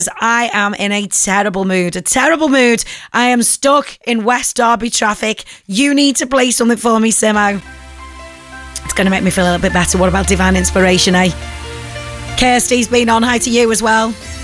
I am in a terrible mood. I am stuck in West Derby traffic. You need to play something for me, Simo. It's going to make me feel a little bit better. What about Divine Inspiration, eh? Kirsty's been on. Hi to you as well.